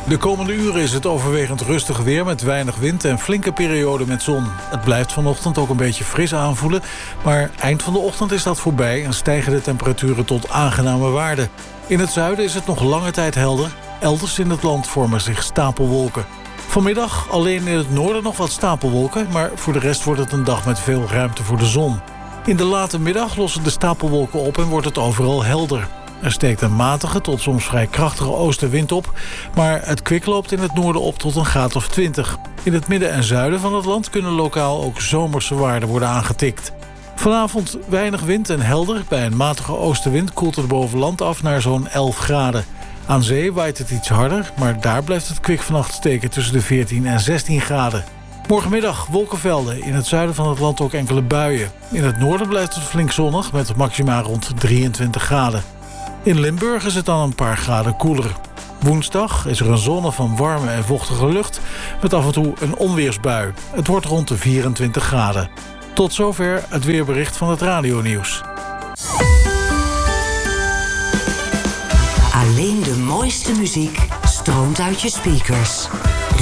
De komende uren is het overwegend rustig weer met weinig wind en flinke perioden met zon. Het blijft vanochtend ook een beetje fris aanvoelen, maar eind van de ochtend is dat voorbij en stijgen de temperaturen tot aangename waarden. In het zuiden is het nog lange tijd helder. Elders in het land vormen zich stapelwolken. Vanmiddag alleen in het noorden nog wat stapelwolken, maar voor de rest wordt het een dag met veel ruimte voor de zon. In de late middag lossen de stapelwolken op en wordt het overal helder. Er steekt een matige tot soms vrij krachtige oostenwind op, maar het kwik loopt in het noorden op tot een graad of 20. In het midden en zuiden van het land kunnen lokaal ook zomerse waarden worden aangetikt. Vanavond weinig wind en helder. Bij een matige oostenwind koelt het boven land af naar zo'n 11 graden. Aan zee waait het iets harder, maar daar blijft het kwik vannacht steken tussen de 14 en 16 graden. Morgenmiddag wolkenvelden, in het zuiden van het land ook enkele buien. In het noorden blijft het flink zonnig met maxima rond 23 graden. In Limburg is het dan een paar graden koeler. Woensdag is er een zone van warme en vochtige lucht met af en toe een onweersbui. Het wordt rond de 24 graden. Tot zover het weerbericht van het radionieuws. Alleen de mooiste muziek stroomt uit je speakers.